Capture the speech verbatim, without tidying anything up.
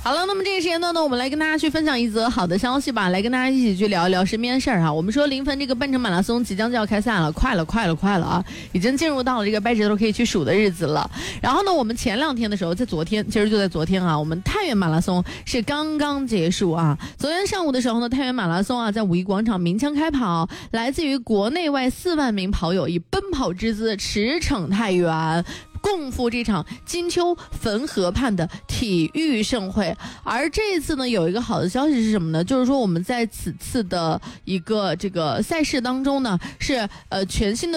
好了，那么这个时间段呢，我们来跟大家去分享一则好的消息吧，来跟大家一起去聊一聊身边的事儿哈。我们说临汾这个半程马拉松即将就要开赛了，快了，快了，快了啊！已经进入到了这个掰指头可以去数的日子了。然后呢，我们前两天的时候，在昨天，其实就在昨天啊，我们太原马拉松是刚刚结束啊。昨天上午的时候呢，太原马拉松啊，在五一广场鸣枪开跑，来自于国内外四万名跑友以奔跑之姿驰骋太原，共赴这场金秋汾河畔的体育盛会。而这一次呢，有一个好的消息是什么呢？就是说我们在此次的一个这个赛事当中呢，是呃全新的